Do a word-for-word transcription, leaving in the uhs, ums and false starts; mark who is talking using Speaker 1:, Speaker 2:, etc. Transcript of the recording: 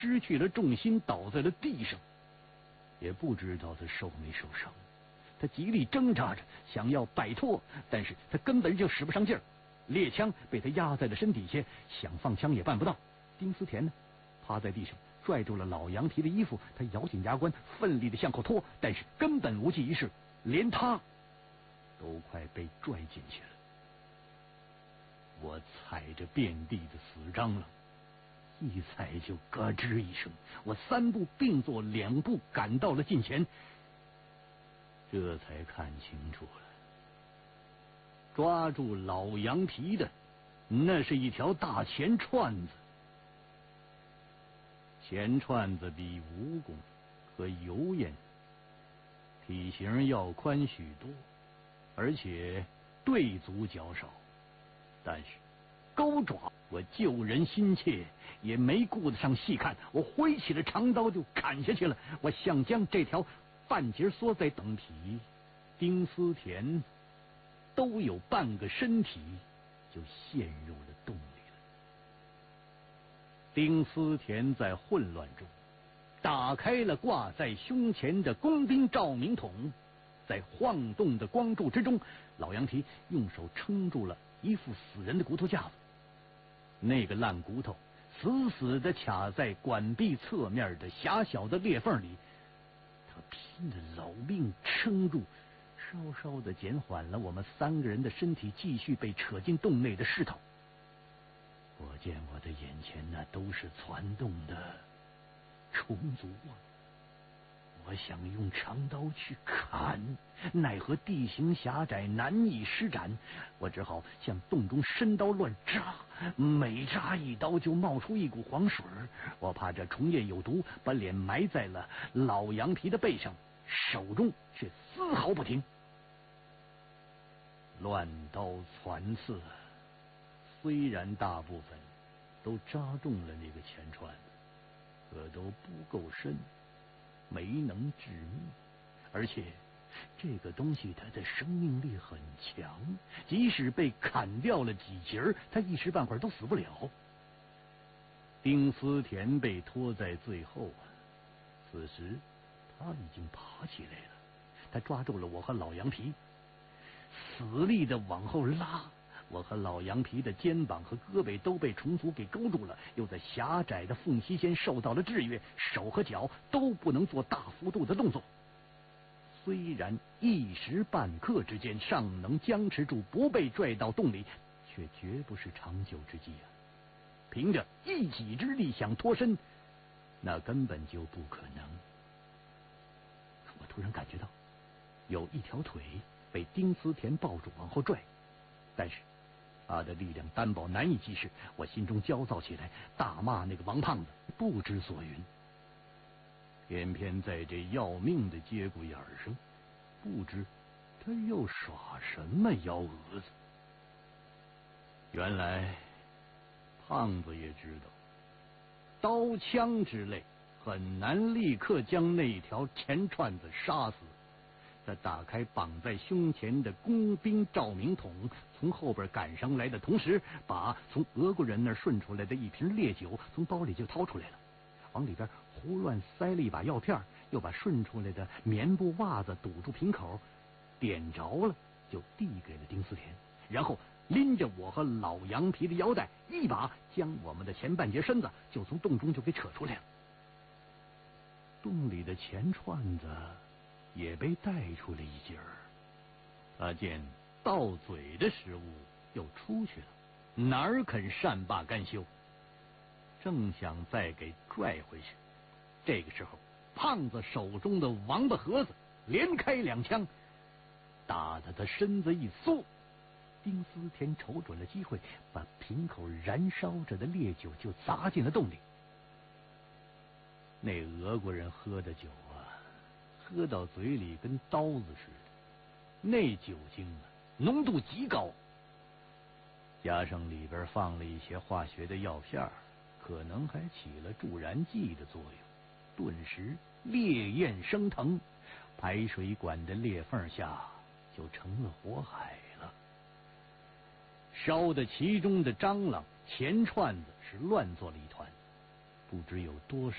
Speaker 1: 失去了重心，倒在了地上，也不知道他受没受伤。他极力挣扎着，想要摆脱，但是他根本就使不上劲儿。猎枪被他压在了身底下，想放枪也办不到。丁思甜呢，趴在地上拽住了老羊皮的衣服，他咬紧牙关，奋力的向后拖，但是根本无济于事，连他都快被拽进去了。我踩着遍地的死蟑螂，一踩就咯吱一声，我三步并作两步赶到了近前，这才看清楚了，抓住老羊皮的那是一条大钱串子。钱串子比蜈蚣和油烟体型要宽许多，而且对足较少，但是钩爪我救人心切，也没顾得上细看，我挥起了长刀就砍下去了。我想将这条半截缩在等体，丁思甜都有半个身体就陷入了洞里了。丁思甜在混乱中打开了挂在胸前的工兵照明筒，在晃动的光柱之中，老羊皮用手撑住了一副死人的骨头架子，那个烂骨头死死地卡在管壁侧面的狭小的裂缝里，他拼了老命撑住，稍稍地减缓了我们三个人的身体继续被扯进洞内的势头。我见我的眼前那都是攒动的虫族啊！我想用长刀去砍，奈何地形狭窄，难以施展。我只好向洞中伸刀乱扎，每扎一刀就冒出一股黄水。我怕这虫液有毒，把脸埋在了老羊皮的背上，手中却丝毫不停。乱刀攒刺，虽然大部分都扎中了那个钱串子，可都不够深，没能致命。而且这个东西它的生命力很强，即使被砍掉了几节，它一时半会儿都死不了。丁思甜被拖在最后啊，此时他已经爬起来了，他抓住了我和老羊皮，死力的往后拉。我和老羊皮的肩膀和胳膊都被虫族给勾住了，又在狭窄的缝隙间受到了制约，手和脚都不能做大幅度的动作。虽然一时半刻之间尚能僵持住不被拽到洞里，却绝不是长久之计啊！凭着一己之力想脱身，那根本就不可能。我突然感觉到有一条腿被丁思甜抱住往后拽，但是他的力量单薄难以济事，我心中焦躁起来，大骂那个王胖子不知所云。偏偏在这要命的节骨眼上，不知他又耍什么幺蛾子。原来胖子也知道，刀枪之类很难立刻将那条钱串子杀死。他打开绑在胸前的工兵照明筒，从后边赶上来的同时，把从俄国人那儿顺出来的一瓶烈酒从包里就掏出来了，往里边胡乱塞了一把药片，又把顺出来的棉布袜子堵住瓶口，点着了就递给了丁思甜，然后拎着我和老羊皮的腰带，一把将我们的前半截身子就从洞中就给扯出来了。洞里的钱串子也被带出了一截儿，他见到嘴的食物又出去了，哪儿肯善罢甘休，正想再给拽回去，这个时候胖子手中的王八盒子连开两枪，打得他身子一缩。丁思甜瞅准了机会，把瓶口燃烧着的烈酒就砸进了洞里。那俄国人喝的酒啊，喝到嘴里跟刀子似的，那酒精啊浓度极高，加上里边放了一些化学的药片，可能还起了助燃剂的作用，顿时烈焰升腾，排水管的裂缝下就成了火海了。烧的其中的蟑螂、钱串子是乱作了一团，不知有多少